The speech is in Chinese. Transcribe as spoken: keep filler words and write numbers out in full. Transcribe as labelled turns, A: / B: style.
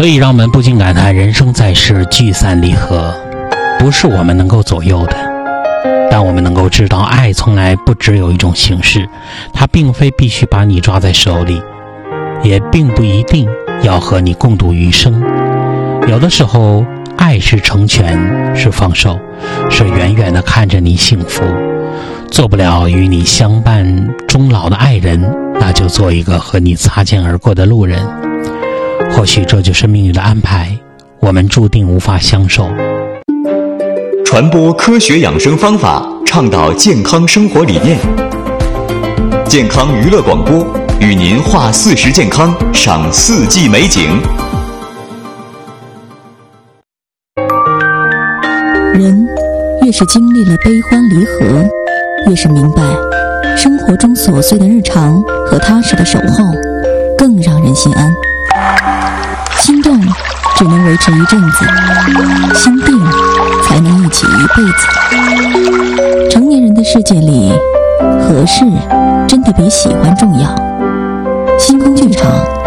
A: 所以让我们不禁感叹，人生在世，聚散离合不是我们能够左右的，但我们能够知道，爱从来不只有一种形式，它并非必须把你抓在手里，也并不一定要和你共度余生。有的时候，爱是成全，是放手，是远远地看着你幸福。做不了与你相伴终老的爱人，那就做一个和你擦肩而过的路人。或许这就是命运的安排，我们注定无法相守。
B: 传播科学养生方法，倡导健康生活理念。健康娱乐广播，与您话四时健康，赏四季美景。
C: 人越是经历了悲欢离合，越是明白生活中琐碎的日常和踏实的守候更让人心安。心动只能维持一阵子，心定才能一起一辈子。成年人的世界里，合适真的比喜欢重要。星空剧场